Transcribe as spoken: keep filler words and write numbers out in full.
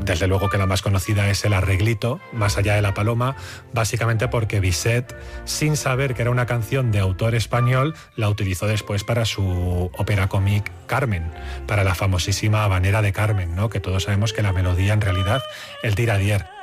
desde luego que la más conocida es el arreglito, Más allá de la paloma, básicamente porque Bizet, sin saber que era una canción de autor español, la utilizó después para su ópera cómic Carmen, para la famosísima habanera de Carmen, ¿no? Que todos sabemos que la melodía en realidad es de Iradier.